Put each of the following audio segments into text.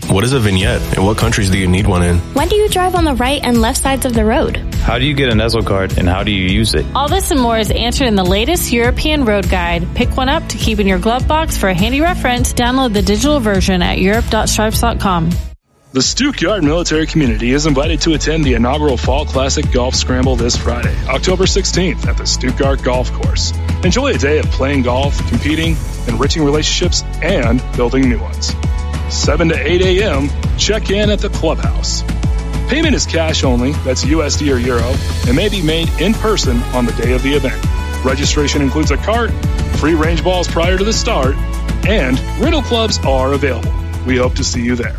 What is a vignette, and what countries do you need one in? When do you drive on the right and left sides of the road? How do you get an ESL card, and how do you use it? All this and more is answered in the latest European Road Guide. Pick one up to keep in your glove box for a handy reference. Download the digital version at europe.stripes.com. The Stuttgart military community is invited to attend the inaugural Fall Classic Golf Scramble this Friday, October 16th at the Stuttgart Golf Course. Enjoy a day of playing golf, competing, enriching relationships, and building new ones. 7 to 8 a.m., check in at the clubhouse. Payment is cash only, that's USD or Euro, and may be made in person on the day of the event. Registration includes a cart, free range balls prior to the start, and rental clubs are available. We hope to see you there.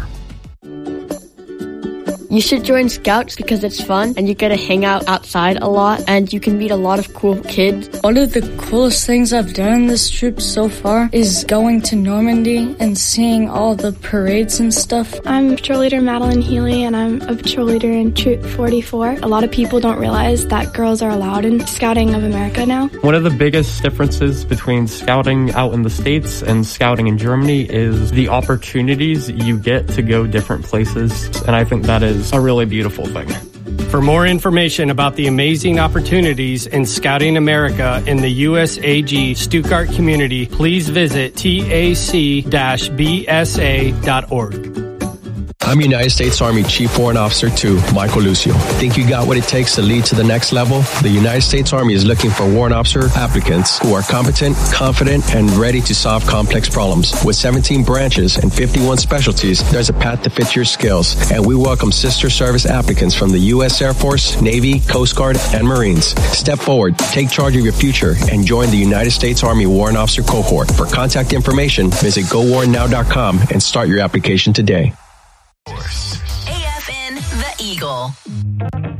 You should join Scouts because it's fun and you get to hang out outside a lot and you can meet a lot of cool kids. One of the coolest things I've done on this trip so far is going to Normandy and seeing all the parades and stuff. I'm cheerleader Madeline Healy and I'm a cheerleader in Troop 44. A lot of people don't realize that girls are allowed in Scouting of America now. One of the biggest differences between scouting out in the States and scouting in Germany is the opportunities you get to go different places, and I think that is a really beautiful thing. For more information about the amazing opportunities in Scouting America in the USAG Stuttgart community, please visit tac-bsa.org. I'm United States Army Chief Warrant Officer 2, Michael Lucio. Think you got what it takes to lead to the next level? The United States Army is looking for warrant officer applicants who are competent, confident, and ready to solve complex problems. With 17 branches and 51 specialties, there's a path to fit your skills. And we welcome sister service applicants from the U.S. Air Force, Navy, Coast Guard, and Marines. Step forward, take charge of your future, and join the United States Army Warrant Officer cohort. For contact information, visit gowarrantnow.com and start your application today. AFN The Eagle.